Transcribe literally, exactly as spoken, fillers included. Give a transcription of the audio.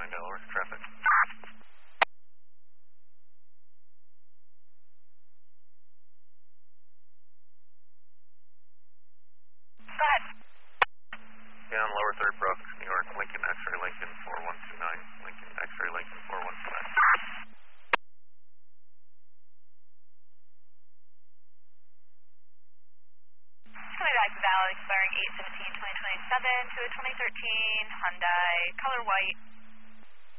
nine Delaware, traffic. Go ahead. Down lower third, Brook, New York, Lincoln, X-ray, Lincoln, four one two nine. Lincoln, X-ray, Lincoln, four one two nine. Coming back to Valley, expiring eight seventeen twenty twenty-seven to a twenty thirteen Hyundai, color white.